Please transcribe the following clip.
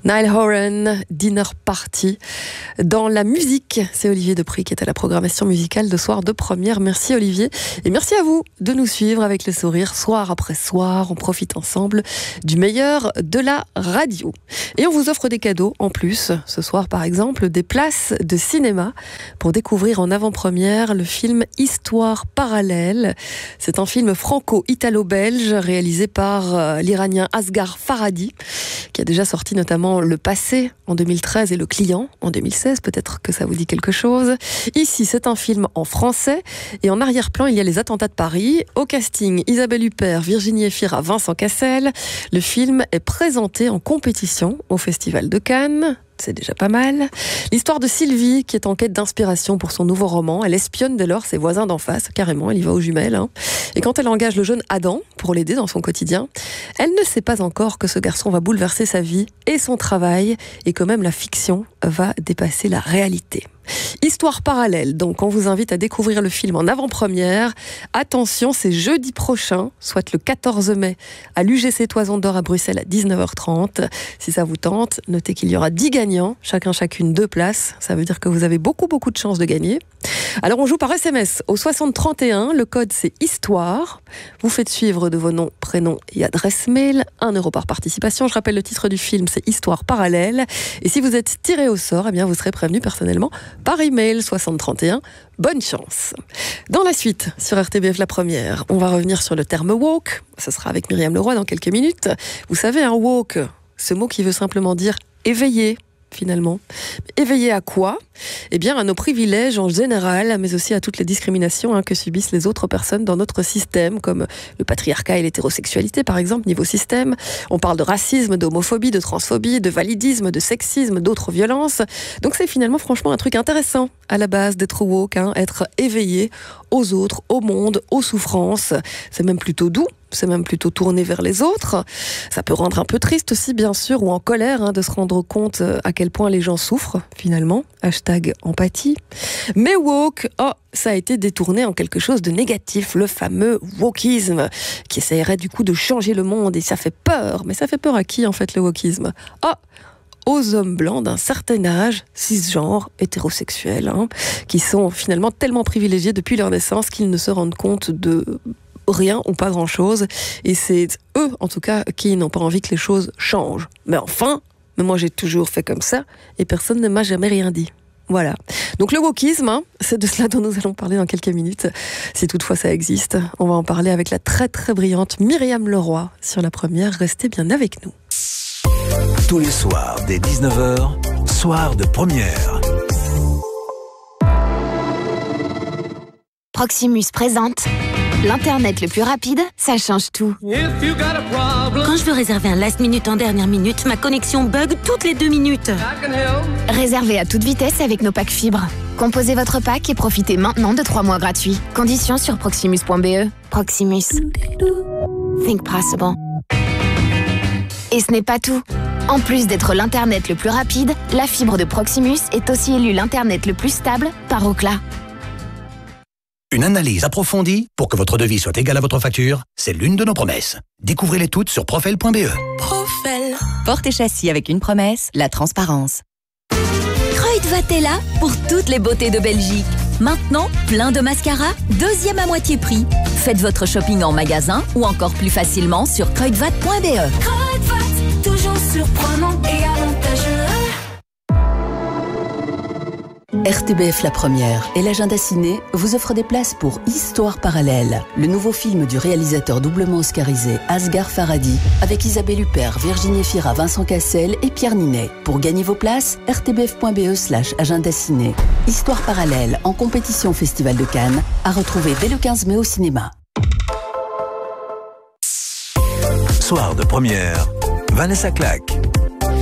Niall Horan, Dinner Party. Dans la musique, c'est Olivier Depris qui est à la programmation musicale de Soir de Première. Merci Olivier et merci à vous de nous suivre avec le sourire soir après soir. On profite ensemble du meilleur de la radio. Et on vous offre des cadeaux en plus. Ce soir par exemple, des places de cinéma pour découvrir en avant-première le film Histoire parallèle. C'est un film franco-italo-belge réalisé par l'Iranien Asghar Farhadi qui a déjà sorti notamment Le Passé en 2013 et Le Client en 2016. Peut-être que ça vous dit quelque chose. Ici, c'est un film en français et en arrière-plan, il y a les attentats de Paris. Au casting, Isabelle Huppert, Virginie Efira, Vincent Cassel. Le film est présenté en compétition au Festival de Cannes. C'est déjà pas mal. L'histoire de Sylvie, qui est en quête d'inspiration pour son nouveau roman. Elle espionne dès lors ses voisins d'en face, carrément, elle y va aux jumelles. Et quand elle engage le jeune Adam pour l'aider dans son quotidien, elle ne sait pas encore que ce garçon va bouleverser sa vie et son travail, et que même la fiction va dépasser la réalité. Histoire parallèle, donc on vous invite à découvrir le film en avant-première. Attention, c'est jeudi prochain, soit le 14 mai, à l'UGC Toison d'Or à Bruxelles à 19h30. Si ça vous tente, notez qu'il y aura 10 gagnants, chacune 2 places. Ça veut dire que vous avez beaucoup de chances de gagner. Alors on joue par SMS au 6031, le code c'est Histoire. Vous faites suivre de vos noms, prénoms et adresse mail, 1 € par participation. Je rappelle le titre du film, c'est Histoire parallèle. Et si vous êtes tiré au sort, eh bien vous serez prévenu personnellement par email 6031. Bonne chance. Dans la suite, sur RTBF La Première, on va revenir sur le terme woke. Ce sera avec Myriam Leroy dans quelques minutes. Vous savez, un woke, ce mot qui veut simplement dire éveillé. Finalement. Éveillé à quoi ? Eh bien, à nos privilèges en général, mais aussi à toutes les discriminations que subissent les autres personnes dans notre système, comme le patriarcat et l'hétérosexualité, par exemple, niveau système. On parle de racisme, d'homophobie, de transphobie, de validisme, de sexisme, d'autres violences. Donc c'est finalement, franchement, un truc intéressant à la base d'être woke, être éveillé aux autres, au monde, aux souffrances. C'est même plutôt doux. C'est même plutôt tourné vers les autres. Ça peut rendre un peu triste aussi, bien sûr, ou en colère, de se rendre compte à quel point les gens souffrent, finalement. #empathie. Mais woke, ça a été détourné en quelque chose de négatif, le fameux wokisme, qui essaierait du coup de changer le monde, et ça fait peur. Mais ça fait peur à qui, en fait, le wokisme ? Aux hommes blancs d'un certain âge, cisgenres, hétérosexuels, qui sont finalement tellement privilégiés depuis leur naissance qu'ils ne se rendent compte de rien ou pas grand-chose, et c'est eux, en tout cas, qui n'ont pas envie que les choses changent. Mais moi j'ai toujours fait comme ça, et personne ne m'a jamais rien dit. Voilà. Donc le wokisme, c'est de cela dont nous allons parler dans quelques minutes, si toutefois ça existe. On va en parler avec la très très brillante Myriam Leroy sur La Première. Restez bien avec nous. Tous les soirs, dès 19h, Soir de Première. Proximus présente l'Internet le plus rapide, ça change tout. Quand je veux réserver un last minute en dernière minute, ma connexion bug toutes les 2 minutes. Réservez à toute vitesse avec nos packs fibres. Composez votre pack et profitez maintenant de 3 mois gratuits. Conditions sur proximus.be. Proximus. Think possible. Et ce n'est pas tout. En plus d'être l'Internet le plus rapide, la fibre de Proximus est aussi élue l'Internet le plus stable par Ookla. Une analyse approfondie pour que votre devis soit égal à votre facture, c'est l'une de nos promesses. Découvrez-les toutes sur profel.be. Profel. Porte et châssis avec une promesse, la transparence. Kruidvat est là pour toutes les beautés de Belgique. Maintenant, plein de mascaras, 2e à moitié prix. Faites votre shopping en magasin ou encore plus facilement sur kruidvat.be. Kruidvat, toujours surprenant et avantageux. RTBF La Première et l'agenda ciné vous offrent des places pour Histoire parallèle, le nouveau film du réalisateur doublement oscarisé Asghar Farhadi, avec Isabelle Huppert, Virginie Efira, Vincent Cassel et Pierre Ninet. Pour gagner vos places, rtbf.be/agenda ciné. Histoire parallèle en compétition au Festival de Cannes, à retrouver dès le 15 mai au cinéma. Soir de Première, Vanessa Clack.